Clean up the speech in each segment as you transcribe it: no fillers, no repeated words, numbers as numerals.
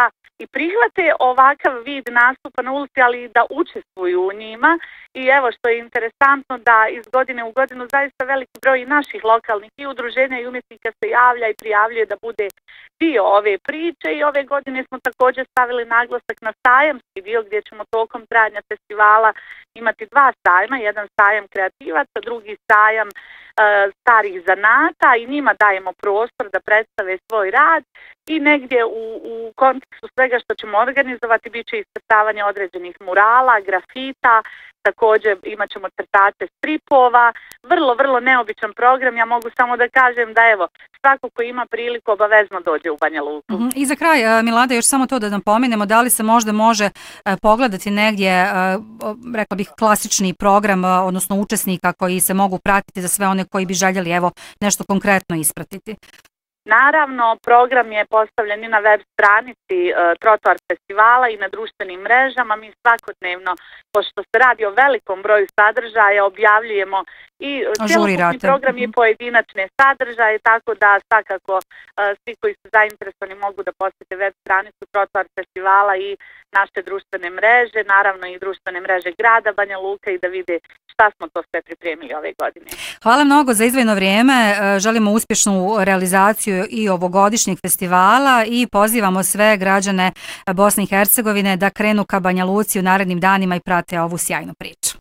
da i prihvate ovakav vid nastupa na ulici, ali i da učestvuju u njima. I evo što je interesantno da iz godine u godinu zaista veliki broj naših lokalnih i udruženja i umjetnika se javlja i prijavljuje da bude dio ove priče i ove godine smo također stavili naglasak na sajamski dio gdje ćemo tokom trajanja festivala imati dva sajma, jedan sajam kreativaca, drugi sajam starih zanata i njima dajemo prostor da predstave svoj rad i negdje u kontekstu svega što ćemo organizovati bit će iscrtavanje određenih murala, grafita, također imat ćemo crtače stripova, vrlo neobičan program. Ja mogu samo da kažem da evo, svako ko ima priliku obavezno dođe u Banja Luku. I za kraj, Milada, još samo to da napomenemo, da li se možda može pogledati negdje, rekla bih, klasični program, odnosno učesnika koji se mogu pratiti za sve one koji bi željeli evo nešto konkretno ispratiti? Naravno, program je postavljen i na web stranici Trotoar festivala i na društvenim mrežama. Mi svakodnevno, pošto se radi o velikom broju sadržaja, objavljujemo i cjelokupni program i pojedinačne sadržaje, tako da svakako svi koji su zainteresovani mogu da posjete web stranicu Trotoar festivala i naše društvene mreže, naravno i društvene mreže grada Banja Luka i da vide šta smo to sve pripremili ove godine. Hvala mnogo za izdvojeno vrijeme. Želimo uspješnu realizaciju i ovogodišnjeg festivala i pozivamo sve građane Bosne i Hercegovine da krenu ka Banja Luci u narednim danima i prate ovu sjajnu priču.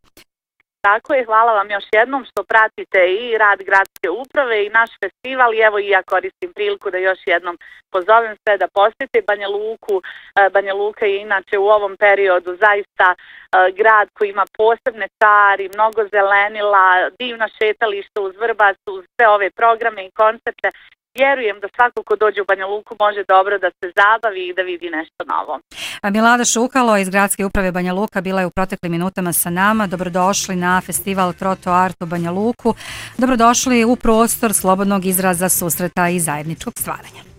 Tako je, hvala vam još jednom što pratite i rad gradske uprave i naš festival i evo i ja koristim priliku da još jednom pozovem sve da posjete Banja Luku. Banja Luka je inače u ovom periodu zaista grad koji ima posebne stvari, mnogo zelenila, divna šetališta uz Vrbas, uz sve ove programe i koncepte. Vjerujem da svako ko dođe u Banja Luku može dobro da se zabavi i da vidi nešto novo. Milada Šukalo iz Gradske uprave Banja Luka bila je u proteklim minutama sa nama. Dobrodošli na festival Trotoar u Banja Luku. Dobrodošli u prostor slobodnog izraza, susreta i zajedničkog stvaranja.